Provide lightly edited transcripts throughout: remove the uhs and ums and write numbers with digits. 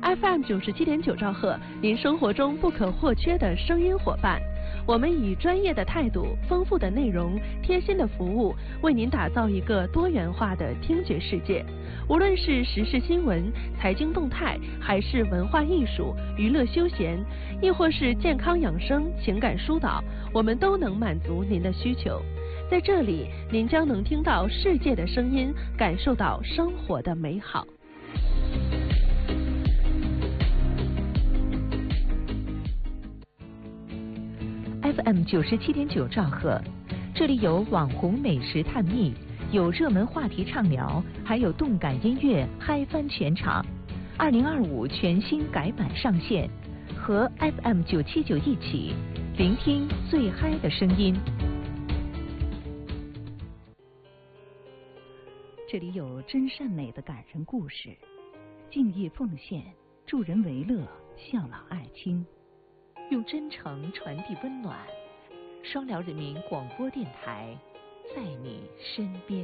FM 97.9兆赫，您生活中不可或缺的声音伙伴。我们以专业的态度、丰富的内容、贴心的服务，为您打造一个多元化的听觉世界。无论是时事新闻、财经动态，还是文化艺术、娱乐休闲，亦或是健康养生、情感疏导，我们都能满足您的需求。在这里，您将能听到世界的声音，感受到生活的美好。 FM 97.9兆赫，这里有网红美食探秘，有热门话题畅聊，还有动感音乐嗨翻全场。2025全新改版上线，和 FM 979一起聆听最嗨的声音。这里有真善美的感人故事，敬业奉献，助人为乐，孝老爱亲。用真诚传递温暖，双辽人民广播电台，在你身边。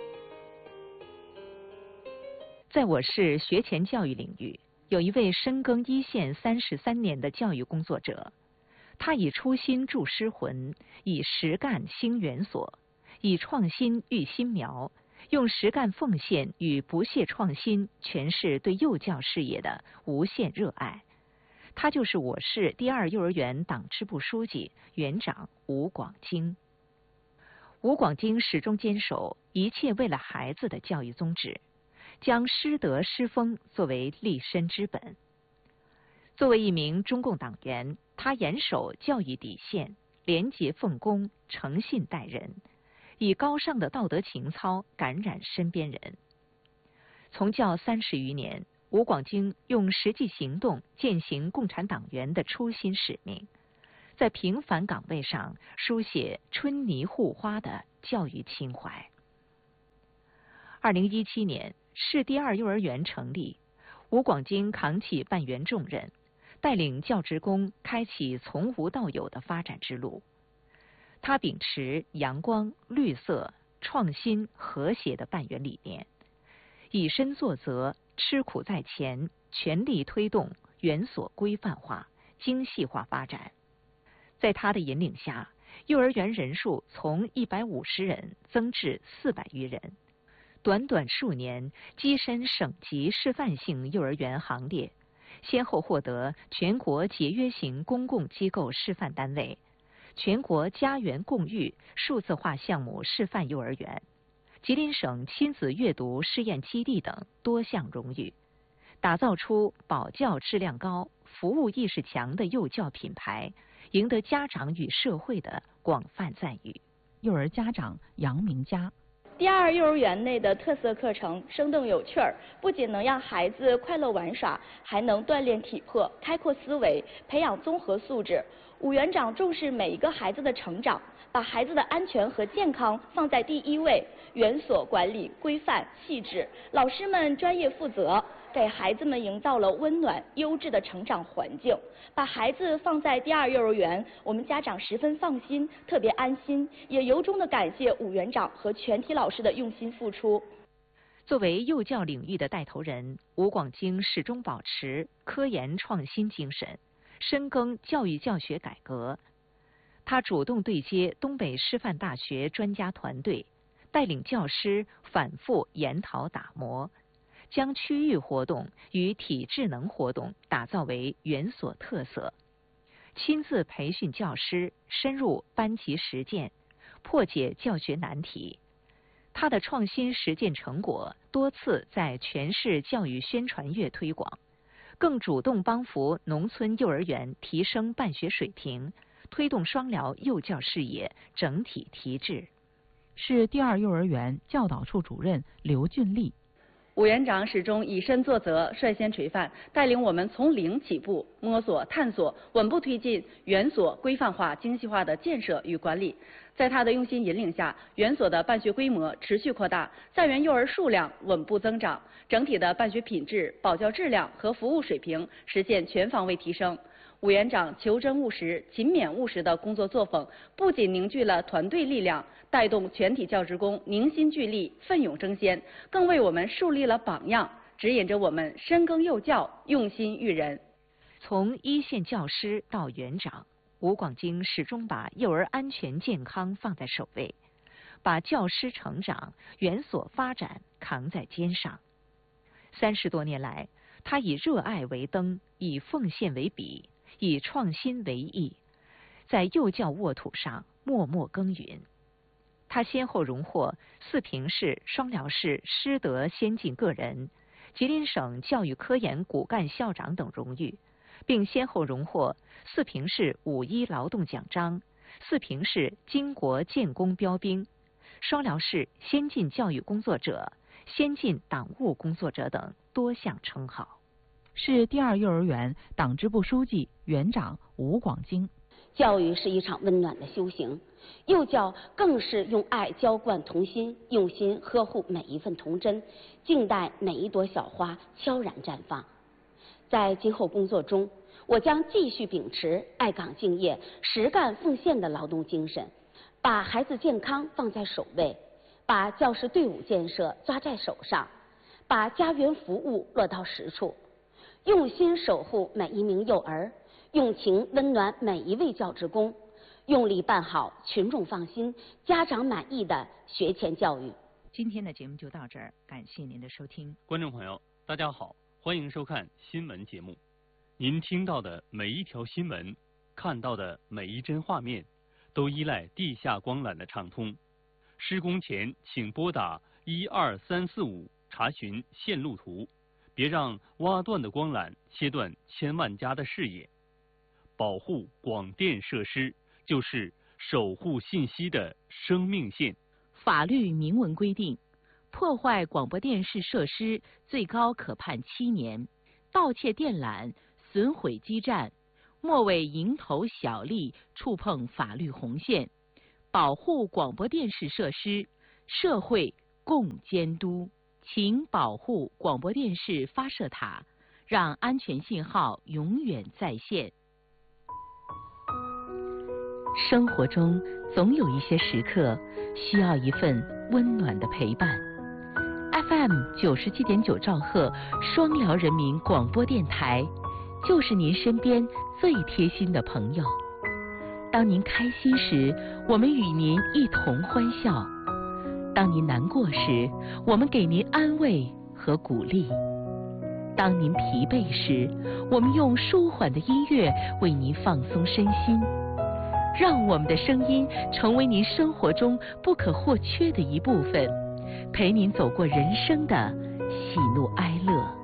在我市学前教育领域，有一位深耕一线33年的教育工作者，他以初心铸诗魂，以实干兴园所，以创新育新苗，用实干奉献与不懈创新诠释对幼教事业的无限热爱。他就是我市第2幼儿园党支部书记、园长吴广京。吴广京始终坚守一切为了孩子的教育宗旨，将师德师风作为立身之本。作为一名中共党员，他严守教育底线，廉洁奉公，诚信待人，以高尚的道德情操感染身边人。从教30余年，吴广京用实际行动践行共产党员的初心使命，在平凡岗位上书写春泥护花的教育情怀。2017年，市第2幼儿园成立，吴广京扛起办园重任，带领教职工开启从无到有的发展之路。他秉持阳光、绿色、创新、和谐的办园理念，以身作则，吃苦在前，全力推动园所规范化、精细化发展。在他的引领下，幼儿园人数从150人增至400余人，短短数年跻身省级示范性幼儿园行列，先后获得全国节约型公共机构示范单位、全国家园共育数字化项目示范幼儿园、吉林省亲子阅读试验基地等多项荣誉，打造出保教质量高、服务意识强的幼教品牌，赢得家长与社会的广泛赞誉。幼儿家长杨明佳。 第2幼儿园内的特色课程生动有趣儿，不仅能让孩子快乐玩耍，还能锻炼体魄、开阔思维，培养综合素质。吴园长重视每一个孩子的成长，把孩子的安全和健康放在第一位，园所管理规范细致，老师们专业负责，给孩子们营造了温暖优质的成长环境。把孩子放在第2幼儿园，我们家长十分放心，特别安心，也由衷的感谢吴园长和全体老师的用心付出。 作为幼教领域的带头人，吴广京始终保持科研创新精神，深耕教育教学改革。他主动对接东北师范大学专家团队，带领教师反复研讨打磨，将区域活动与体智能活动打造为园所特色，亲自培训教师，深入班级实践，破解教学难题。他的创新实践成果多次在全市教育宣传月推广，更主动帮扶农村幼儿园提升办学水平，推动双辽幼教事业整体提质。 市第2幼儿园教导处主任刘俊丽。 吴园长始终以身作则，率先垂范，带领我们从零起步，摸索探索，稳步推进园所规范化、精细化的建设与管理。在他的用心引领下，园所的办学规模持续扩大，在园幼儿数量稳步增长，整体的办学品质、保教质量和服务水平实现全方位提升。吴园长求真务实、勤勉务实的工作作风，不仅凝聚了团队力量，带动全体教职工凝心聚力、奋勇争先，更为我们树立了榜样， 指引着我们深耕幼教，用心育人。 从一线教师到园长，吴广京始终把幼儿安全健康放在首位，把教师成长、园所发展扛在肩上。30多年来，他以热爱为灯，以奉献为笔，以创新为艺，在幼教沃土上默默耕耘。他先后荣获四平市、双辽市师德先进个人、吉林省教育科研骨干校长等荣誉，并先后荣获四平市5·1劳动奖章、四平市巾帼建功标兵、双辽市先进教育工作者、先进党务工作者等多项称号。 市第2幼儿园党支部书记、园长吴广京。 教育是一场温暖的修行，幼教更是用爱浇灌童心，用心呵护每一份童真，静待每一朵小花悄然绽放。在今后工作中，我将继续秉持爱岗敬业、实干奉献的劳动精神，把孩子健康放在首位，把教师队伍建设抓在手上，把家园服务落到实处，用心守护每一名幼儿，用情温暖每一位教职工，用力办好群众放心、家长满意的学前教育。 今天的节目就到这儿，感谢您的收听。 观众朋友，大家好，欢迎收看新闻节目。您听到的每一条新闻，看到的每一帧画面，都依赖地下光缆的畅通。施工前请拨打12345查询线路图，别让挖断的光缆切断千万家的视野。保护广电设施就是守护信息的生命线。 法律明文规定，破坏广播电视设施最高可判7年，盗窃电缆、损毁基站，莫为蝇头小利触碰法律红线。保护广播电视设施，社会共监督。请保护广播电视发射塔，让安全信号永远在线。 生活中总有一些时刻需要一份温暖的陪伴。FM 97.9兆赫双辽人民广播电台，就是您身边最贴心的朋友。当您开心时，我们与您一同欢笑；当您难过时，我们给您安慰和鼓励；当您疲惫时，我们用舒缓的音乐为您放松身心。让我们的声音成为您生活中不可或缺的一部分，陪您走过人生的喜怒哀乐。